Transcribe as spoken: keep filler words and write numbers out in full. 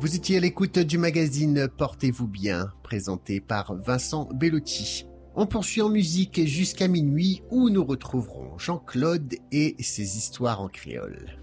Vous étiez à l'écoute du magazine Portez-vous bien, présenté par Vincent Bellotti. On poursuit en musique jusqu'à minuit où nous retrouverons Jean-Claude et ses histoires en créole.